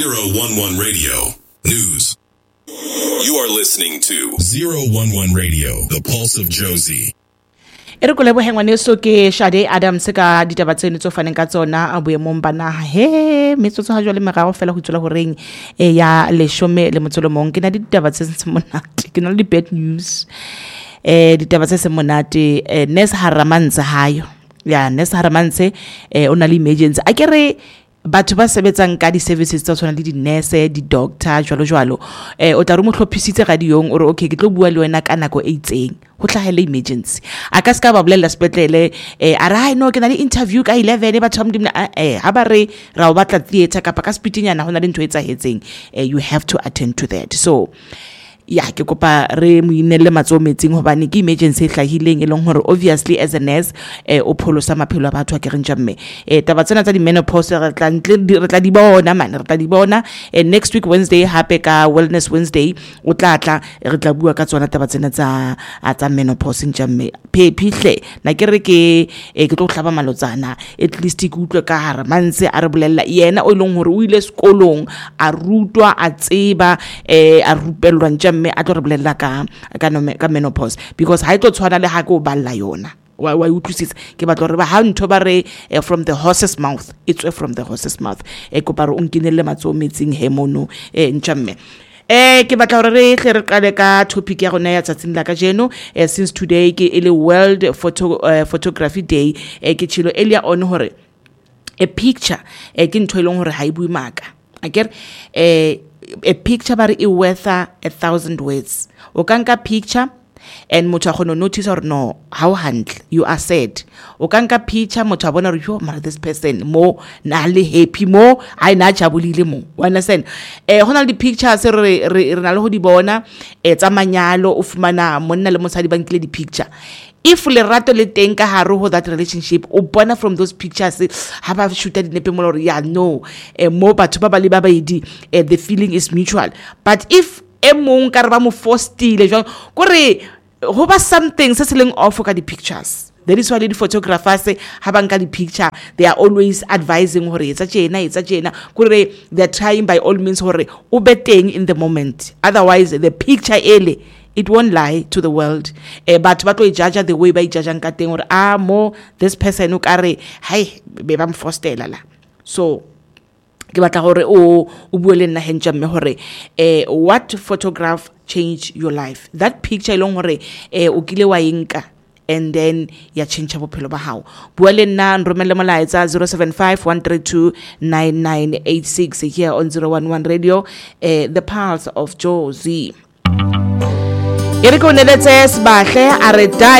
011 Radio News. You are listening to 011 Radio, the pulse of Josie. Ere ko lebohengwa neso ke Shade Adams ka ditaba tseno tso faneng ka tsona a boemong bana he metsotso ha jwa le meraro fela go tsula go reng ya leshome le motsolomong ke na ditaba tse semonate ke na le bad news ditaba tse semonate Nes Haramanse hayo ya Nes Haramanse o na le emergency a kere batho ba sebetsang ka di services tsa tsona le di nurse di doctor jwalo o tla re mo tlhophisitse ga diong o re okay ke tlo bua le wena ka nako e itseng go tlhagela emergency a ka ska ba bolela sepetlele a ra no ke na le interview ka 11 ba thomdi ha ba re ra o batla theater kapa ka speedinyana go na le ntwe etsa hetseng you have to attend to that. So ya ke kopa re mo inelle matsometseng hobane ke emergency hlahileng e leng hore obviously as a nurse o pholosa maphelo a batho a ke reng jamme taba tsena tsa di menopause re tla di bona next week Wednesday hape ka wellness Wednesday o tla re tla bua ka tsona taba tsena tsa menopause jamme phihle na ke re ke tlo hlaba malotsana at least ke utlwe ka Haramanse a re bolella yena o leng hore o ile sekolong a rutwa a tseba a rupellwa jamme a tlo re bolella ka menopause because ha itlo tshwana le ha go balla yona wa utlwisisa ke batla re ba ha ntho ba re from the horse's mouth it's from the horse's mouth ko pa re o nkinelle matsometseng he mono nchamme ke batla re re qale ka topic ya rona ya tsatsing la ka jeno since today ke ile World Photography Day ke chilo earlier on hore a picture ke ntho ileng hore ha ibui maka akere a picture bari is worth 1,000 words. O kanka picture and motho go no notice or no how handle you are sad. O kanka picture motho bona re yo mara this person mo na le happy mo I na jabulile mo. You understand? Hona di pictures re na le ho di bona tsa manyalo o fumana monna le mosadi ba nkile di picture. If lerato le teng ka hare ho that relationship o bona from those pictures ha ba shoota dinepe mo ya no mo batho ba le ba baidi the feeling is mutual, but if emong ka re ba mo forcetile jwang gore ho ba something se seleng off ka di pictures. That is why the photographers ha ba nka di picture they are always advising hore etsa tjena gore they are trying by all means hore o be teng in the moment, otherwise the picture ele it won't lie to the world but batlo judge the way by judging ka teng or mo this person o kare hai be ba mfostela la. So ke batla gore o buele nna henjamme hore what photograph changed your life, that picture long hore o kile wa inka and then ya change bophelo ba hao. Buele nna nromelle molaetsa 0751329986 here on 011 Radio, the pulse of Josie. Eriko neletse sbahle a re